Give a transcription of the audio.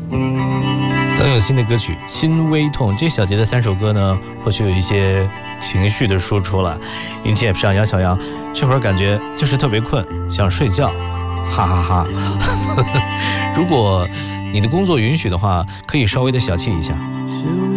曾有新的歌曲《心微痛》，这小节的3首歌呢，或许有一些情绪的输出了。云气也不上，杨小杨这会儿感觉就是特别困，想睡觉，哈哈哈。如果你的工作允许的话，可以稍微的小憩一下。